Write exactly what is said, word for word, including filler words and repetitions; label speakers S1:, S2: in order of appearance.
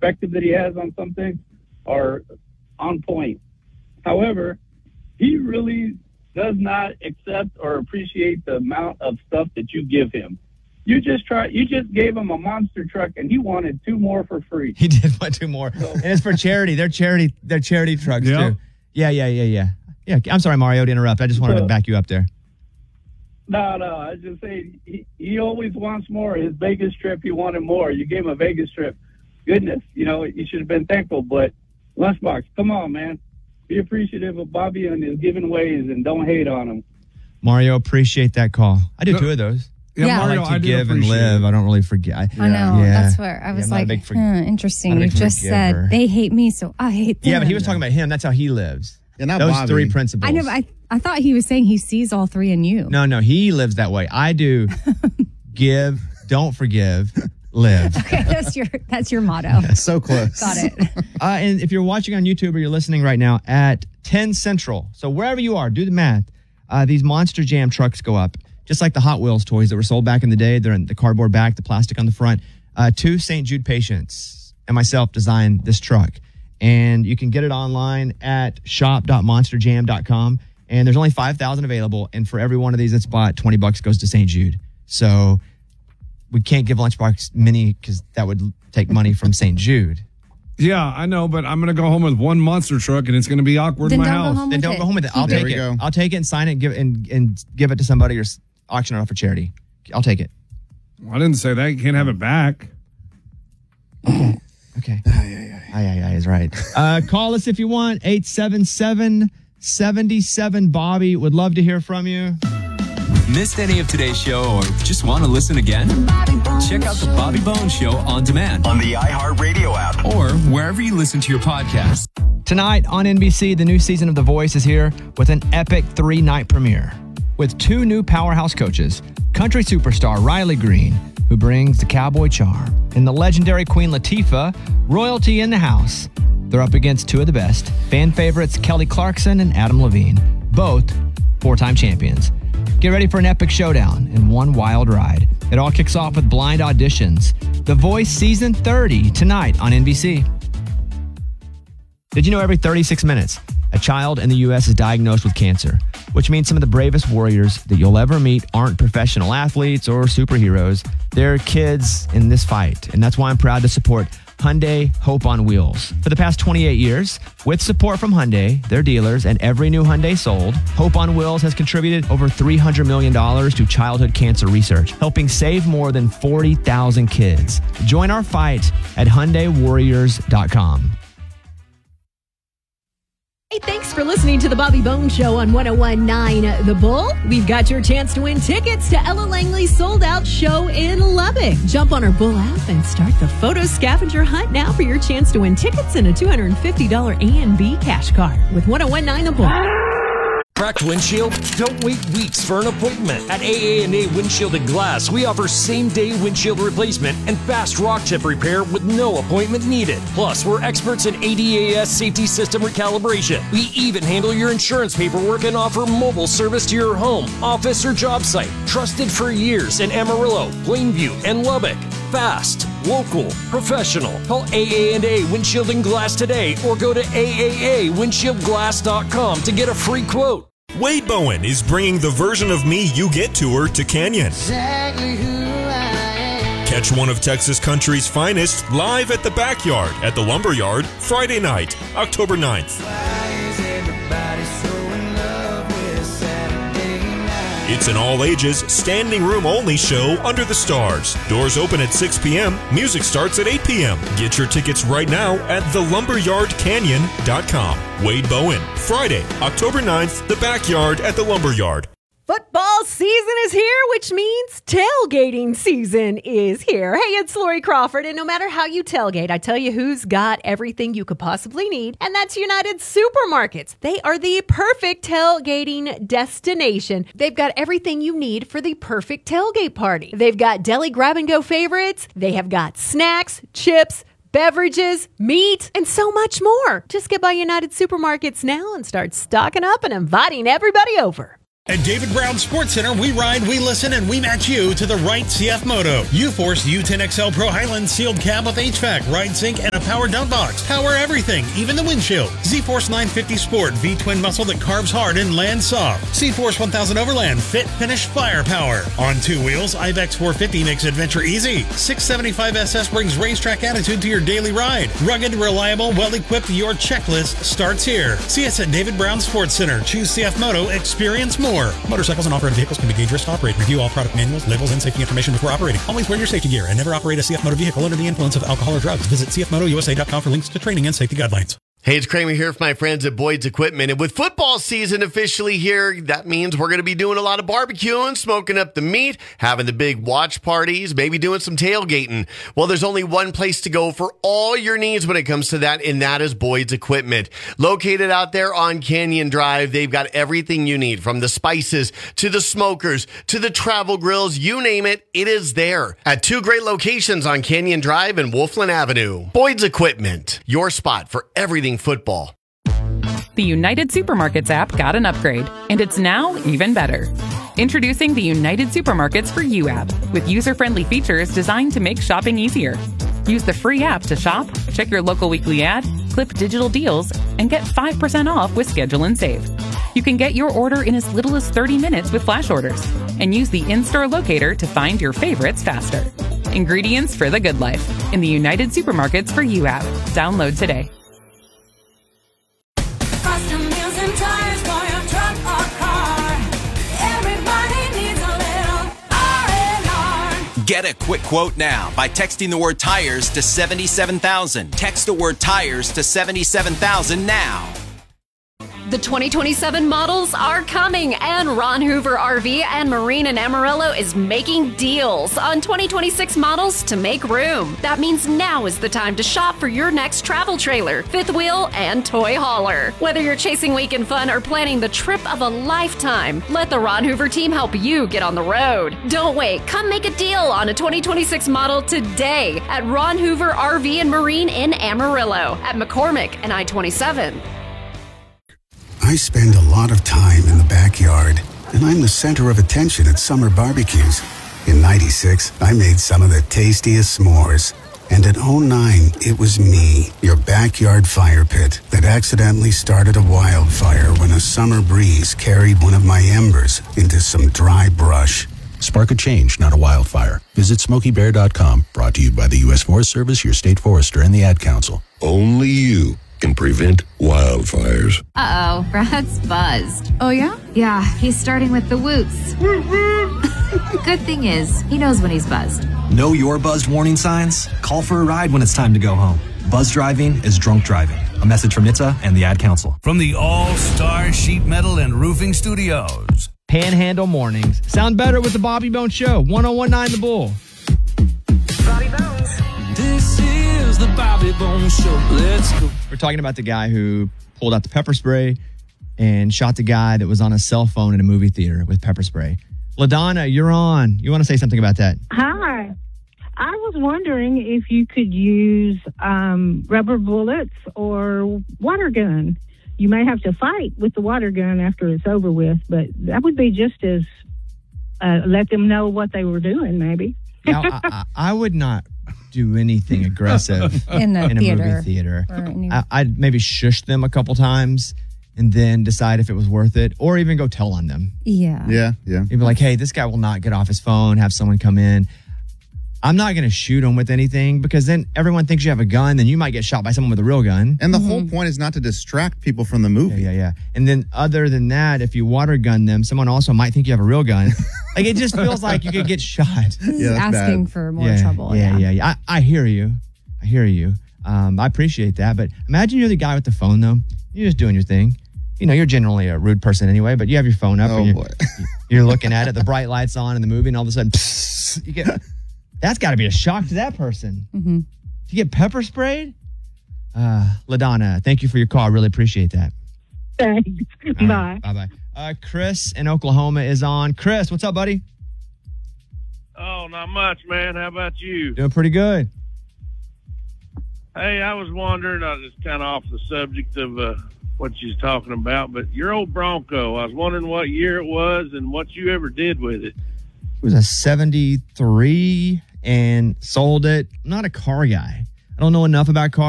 S1: perspective that he has on some things are on point. However, he really does not accept or appreciate the amount of stuff that you give him. You just try. You just gave him a monster truck, and he wanted two more for free.
S2: He did want two more, so, and it's for charity. They're charity. They're charity trucks yep. too. Yeah, yeah, yeah, yeah, yeah. I'm sorry, Mario, to interrupt. I just wanted so, to back you up there.
S1: No, no. I was just saying he, he always wants more. His Vegas trip, he wanted more. You gave him a Vegas trip. Goodness, you know you should have been thankful. But Lunchbox, come on, man. Be appreciative of Bobby and his giving ways, and don't hate on him.
S2: Mario, appreciate that call. I do no. two of those.
S3: Yeah,
S2: yeah.
S3: Mario,
S2: I like to
S3: I
S2: give and live. I don't really forget. I,
S4: I know.
S2: Yeah.
S4: That's where I was
S2: yeah,
S4: like,
S2: for,
S4: huh, interesting. You just said they hate me, so I hate them.
S2: Yeah, but he was talking about him. That's how he lives.
S5: Yeah, not
S2: Those
S5: Bobby.
S2: three principles.
S4: I know. But I I thought he was saying he sees all three in you.
S2: No, no, he lives that way. I do give, don't forgive, live.
S4: Okay, that's your that's your motto.
S5: So close.
S4: Got it.
S2: Uh, and if you're watching on YouTube or you're listening right now at ten Central, so wherever you are, do the math. Uh, these Monster Jam trucks go up. Just like the Hot Wheels toys that were sold back in the day. They're in the cardboard back, the plastic on the front. Uh, two Saint Jude patients and myself designed this truck. And you can get it online at shop dot monster jam dot com. And there's only five thousand available. And for every one of these that's bought, twenty bucks goes to Saint Jude. So we can't give Lunchbox many because that would take money from Saint Jude.
S3: Yeah, I know, but I'm going to go home with one monster truck, and it's going to be awkward
S4: then
S3: in my
S4: don't
S3: house.
S4: Go home
S2: then
S4: with
S2: don't
S4: it.
S2: go home with it. I'll
S4: Keep
S2: take
S5: it.
S2: it.
S5: Go.
S2: I'll take it and sign it and give, and, and give it to somebody or auction it off for charity. I'll take it.
S3: Well, I didn't say that. You can't have it back.
S2: Okay. Okay. Aye, aye, aye. Aye, is right. Uh, call us if you want. eight seven seven, seven seven, Bobby. Would love to hear from you.
S6: Missed any of today's show or just want to listen again? Check out the Bobby Bones Show on demand
S7: on the iHeartRadio app
S6: or wherever you listen to your podcast.
S2: Tonight on N B C, the new season of The Voice is here with an epic three-night premiere with two new powerhouse coaches, country superstar Riley Green, who brings the cowboy charm, and the legendary Queen Latifah, royalty in the house. They're up against two of the best, fan favorites Kelly Clarkson and Adam Levine, both four-time champions. Get ready for an epic showdown and one wild ride. It all kicks off with blind auditions. The Voice Season thirty tonight on N B C. Did you know every thirty-six minutes, a child in the U S is diagnosed with cancer, which means some of the bravest warriors that you'll ever meet aren't professional athletes or superheroes. They're kids in this fight, and that's why I'm proud to support Hyundai Hope on Wheels. For the past twenty-eight years, with support from Hyundai, their dealers, and every new Hyundai sold, Hope on Wheels has contributed over three hundred million dollars to childhood cancer research, helping save more than forty thousand kids. Join our fight at Hyundai Warriors dot com.
S8: Hey, thanks for listening to the Bobby Bones Show on one oh one point nine The Bull. We've got your chance to win tickets to Ella Langley's sold-out show in Lubbock. Jump on our Bull app and start the photo scavenger hunt now for your chance to win tickets and a two hundred fifty dollars A and B cash card with one oh one point nine The Bull.
S9: Cracked windshield? Don't wait weeks for an appointment. At A A and A Windshield and Glass, we offer same-day windshield replacement and fast rock chip repair with no appointment needed. Plus, we're experts in A D A S safety system recalibration. We even handle your insurance paperwork and offer mobile service to your home, office, or job site. Trusted for years in Amarillo, Plainview, and Lubbock. Fast, local, professional. Call A A and A Windshield and Glass today or go to A A A windshield glass dot com to get a free quote.
S7: Wade Bowen is bringing the version of me you get tour to Canyon.
S10: Exactly who I am.
S7: Catch one of Texas country's finest live at the Backyard at the Lumberyard Friday night, October ninth.
S10: Why is everybody so in love with Saturday night?
S7: It's an all-ages, standing room only show under the stars. Doors open at six p.m. Music starts at eight p.m. Get your tickets right now at the lumberyard canyon dot com. Wade Bowen, Friday, October ninth, the Backyard at the Lumberyard.
S8: Football season is here, which means tailgating season is here. Hey, it's Lori Crawford, and no matter how you tailgate, I tell you who's got everything you could possibly need, and that's United Supermarkets. They are the perfect tailgating destination. They've got everything you need for the perfect tailgate party. They've got deli grab-and-go favorites. They have got snacks, chips, beverages, meat, and so much more. Just get by United Supermarkets now and start stocking up and inviting everybody over.
S5: At David Brown Sports Center, we ride, we listen, and we match you to the right C F Moto. U-Force U ten X L Pro Highland sealed cab with H V A C, ride sync, and a power dump box. Power everything, even the windshield. Z-Force nine fifty Sport V-twin muscle that carves hard and lands soft. C-Force one thousand Overland fit, finish, firepower. On two wheels, I BEX four fifty makes adventure easy. six seventy-five S S brings racetrack attitude to your daily ride. Rugged, reliable, well-equipped, your checklist starts here. See us at David Brown Sports Center. Choose C F Moto, experience more. Motorcycles and off-road vehicles can be dangerous to operate. Review all product manuals, labels, and safety information before operating. Always wear your safety gear and never operate a C F Moto vehicle under the influence of alcohol or drugs. Visit C F moto U S A dot com for links to training and safety guidelines.
S11: Hey, it's Kramer here from my friends at Boyd's Equipment. And with football season officially here, that means we're going to be doing a lot of barbecuing, smoking up the meat, having the big watch parties, maybe doing some tailgating. Well, there's only one place to go for all your needs when it comes to that, and that is Boyd's Equipment. Located out there on Canyon Drive, they've got everything you need, from the spices to the smokers to the travel grills, you name it, it is there. At two great locations on Canyon Drive and Wolfland Avenue. Boyd's Equipment, your spot for everything football.
S12: The United Supermarkets app got an upgrade, and it's now even better. Introducing the United Supermarkets for You app, with user-friendly features designed to make shopping easier. Use the free app to shop, check your local weekly ad, clip digital deals, and get five percent off with Schedule and Save. You can get your order in as little as thirty minutes with flash orders, and use the in-store locator to find your favorites faster. Ingredients for the good life in the United Supermarkets for You app. Download today.
S13: Get a quick quote now by texting the word tires to seventy-seven thousand. Text the word tires to seventy-seven thousand now.
S8: The twenty twenty-seven models are coming, and Ron Hoover R V and Marine in Amarillo is making deals on twenty twenty-six models to make room. That means now is the time to shop for your next travel trailer, fifth wheel, and toy hauler. Whether you're chasing weekend fun or planning the trip of a lifetime, let the Ron Hoover team help you get on the road. Don't wait. Come make a deal on a twenty twenty-six model today at Ron Hoover R V and Marine in Amarillo, at McCormick and I twenty-seven.
S14: I spend a lot of time in the backyard, and I'm the center of attention at summer barbecues. In ninety-six, I made some of the tastiest s'mores. And in oh nine, it was me, your backyard fire pit, that accidentally started a wildfire when a summer breeze carried one of my embers into some dry brush.
S15: Spark a change, not a wildfire. Visit Smokey Bear dot com. Brought to you by the U S Forest Service, your state forester, and the Ad Council.
S16: Only you can prevent wildfires.
S17: Uh-oh, Brad's buzzed.
S18: Oh, yeah?
S17: Yeah, he's starting with the whoops. Good thing is, he knows when he's buzzed.
S19: Know your buzzed warning signs? Call for a ride when it's time to go home. Buzz driving is drunk driving. A message from N H T S A and the Ad Council.
S20: From the All-Star Sheet Metal and Roofing Studios.
S2: Panhandle Mornings. Sound better with the Bobby Bones Show. one oh one point nine The Bull.
S10: Bobby Bones.
S20: This is the Bobby Bones Show. Let's go.
S2: We're talking about the guy who pulled out the pepper spray and shot the guy that was on a cell phone in a movie theater with pepper spray. LaDonna, you're on. You want to say something about that?
S21: Hi. I was wondering if you could use um, rubber bullets or water gun. You may have to fight with the water gun after it's over with, but that would be just as uh, let them know what they were doing, maybe.
S2: Now, I, I, I would not do anything aggressive
S4: in, the
S2: in a
S4: theater
S2: movie theater.
S4: any-
S2: I, I'd maybe shush them a couple times and then decide if it was worth it, or even go tell on them.
S4: Yeah.
S22: Yeah, yeah.
S2: You'd be like, hey, this guy will not get off his phone, have someone come in. I'm not going to shoot him with anything, because then everyone thinks you have a gun, then you might get shot by someone with a real gun.
S22: And the mm-hmm. whole point is not to distract people from the movie.
S2: Yeah, yeah, yeah. And then other than that, if you water gun them, someone also might think you have a real gun. Like, it just feels like you could get shot.
S4: Yeah, asking bad. for more
S2: yeah,
S4: trouble.
S2: Yeah,
S4: Yeah,
S2: yeah, yeah. I, I hear you. I hear you. Um, I appreciate that. But imagine you're the guy with the phone, though. You're just doing your thing. You know, you're generally a rude person anyway, but you have your phone up
S22: oh,
S2: and you're,
S22: boy.
S2: you're looking at it, the bright lights on in the movie, and all of a sudden, psst, you get, that's got to be a shock to that person.
S4: Mm-hmm.
S2: To get pepper sprayed? Uh, LaDonna, thank you for your call. I really appreciate that.
S21: Thanks.
S2: All
S21: Bye.
S2: right, bye-bye. Uh, Chris in Oklahoma is on. Chris, what's up, buddy?
S23: Oh, not much, man. How about you?
S2: Doing pretty good.
S23: Hey, I was wondering, I was just kind of off the subject of uh, what she's talking about, but your old Bronco, I was wondering what year it was and what you ever did with it.
S2: It was a seventy-three and sold it. I'm not a car guy. I don't know enough about cars.